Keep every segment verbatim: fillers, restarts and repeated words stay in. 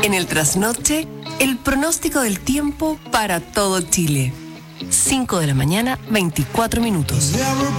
En el trasnoche, el pronóstico del tiempo para todo Chile. cinco de la mañana, veinticuatro minutos.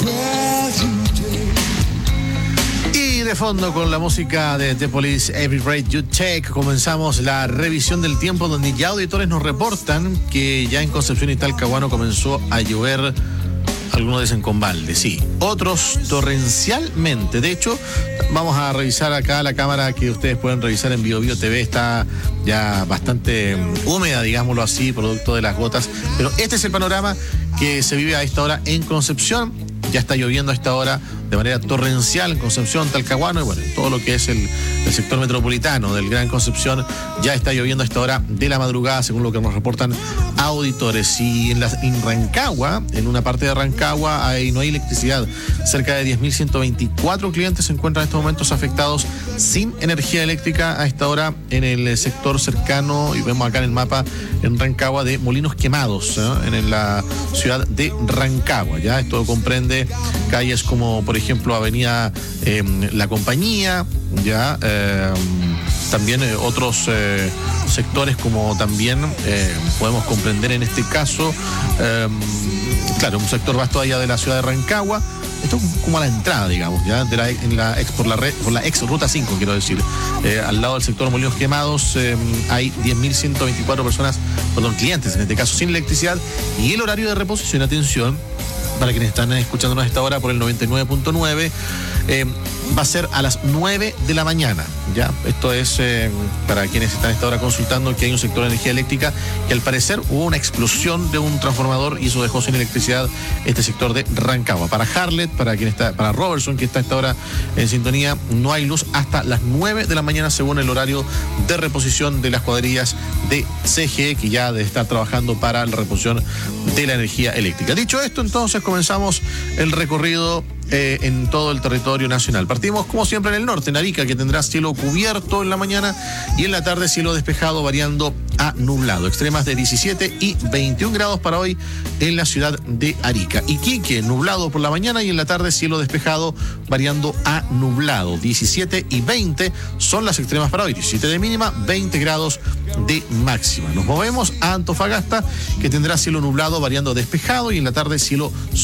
Y de fondo, con la música de The Police, Every Breath You Take, comenzamos la revisión del tiempo, donde ya auditores nos reportan que ya en Concepción y Talcahuano comenzó a llover. Algunos dicen con balde, sí. Otros torrencialmente. De hecho, vamos a revisar acá la cámara que ustedes pueden revisar en Bio Bio T V. Está ya bastante húmeda, digámoslo así, producto de las gotas. Pero este es el panorama que se vive a esta hora en Concepción. Ya está lloviendo a esta hora de manera torrencial en Concepción, Talcahuano y bueno, todo lo que es el, el sector metropolitano del Gran Concepción. Ya está lloviendo a esta hora de la madrugada, según lo que nos reportan auditores. Y en, la, en Rancagua, en una parte de Rancagua, hay, no hay electricidad. Cerca de diez mil ciento veinticuatro clientes se encuentran en estos momentos afectados sin energía eléctrica a esta hora en el sector cercano, y vemos acá en el mapa en Rancagua, de Molinos Quemados, ¿eh? en la ciudad de Rancagua. Ya esto comprende calles como, por ejemplo, Avenida eh, La Compañía, ya eh, también eh, otros eh, sectores como también eh, podemos comprender en este caso, eh, claro, un sector vasto allá de la ciudad de Rancagua. Esto es como a la entrada, digamos, ya de la, en la ex, por, la red, por la ex Ruta cinco, quiero decir. Eh, al lado del sector Molinos Quemados eh, hay diez mil ciento veinticuatro personas, perdón, clientes en este caso, sin electricidad. Y el horario de reposición, atención, para quienes están escuchándonos a esta hora por el noventa y nueve punto nueve, eh, va a ser a las nueve de la mañana. Ya, esto es eh, para quienes están a esta hora consultando que hay un sector de energía eléctrica que al parecer hubo una explosión de un transformador y eso dejó sin electricidad este sector de Rancagua. Para Harlet, para quien está, para Robertson, que está a esta hora en sintonía, no hay luz hasta las nueve de la mañana según el horario de reposición de las cuadrillas de C G E, que ya debe estar trabajando para la reposición de la energía eléctrica. Dicho esto, entonces comenzamos el recorrido Eh, en todo el territorio nacional. Partimos como siempre en el norte, en Arica, que tendrá cielo cubierto en la mañana y en la tarde cielo despejado variando a nublado. Extremas de diecisiete y veintiún grados para hoy en la ciudad de Arica. Iquique, nublado por la mañana y en la tarde cielo despejado variando a nublado. diecisiete y veinte son las extremas para hoy. diecisiete de mínima, veinte grados de máxima. Nos movemos a Antofagasta, que tendrá cielo nublado variando a despejado y en la tarde cielo